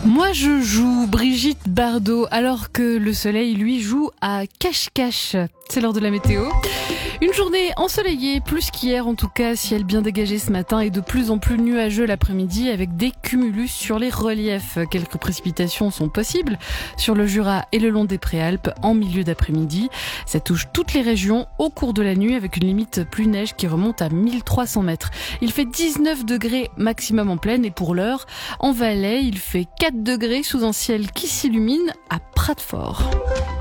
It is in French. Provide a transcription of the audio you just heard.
Moi je joue Brigitte Bardot alors que le soleil lui joue à cache-cache. C'est l'heure de la météo. Une journée ensoleillée, plus qu'hier en tout cas, ciel bien dégagé ce matin et de plus en plus nuageux l'après-midi avec des cumulus sur les reliefs. Quelques précipitations sont possibles sur le Jura et le long des Préalpes en milieu d'après-midi. Ça touche toutes les régions au cours de la nuit avec une limite pluie neige qui remonte à 1300 mètres. Il fait 19 degrés maximum en plaine et pour l'heure, en Valais, il fait 4 degrés sous un ciel qui s'illumine à Prat de Fort.